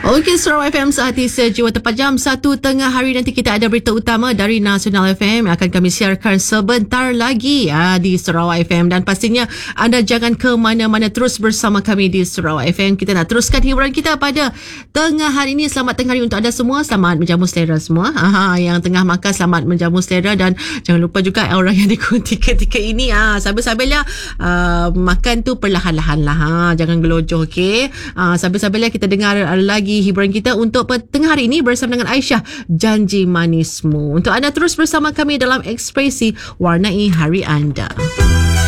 Okey, Sarawak FM sehati sejiwa. Tepat jam 1 tengah hari nanti kita ada berita utama dari Nasional FM yang akan kami siarkan sebentar lagi di Sarawak FM. Dan pastinya anda jangan ke mana-mana, terus bersama kami di Sarawak FM. Kita nak teruskan hiburan kita pada tengah hari ini. Selamat tengah hari untuk anda semua. Selamat menjamu selera semua. Yang tengah makan, selamat menjamu selera. Dan jangan lupa juga orang yang dikunci ketika ini, sabar-sabarlah, makan tu perlahan-lahan lah. Jangan gelojoh, okey. Sabar-sabarlah, kita dengar lagi hiburan kita untuk tengah hari ini bersama dengan Aisyah, Janji Manismu. Untuk anda terus bersama kami dalam Ekspresi, warnai hari anda.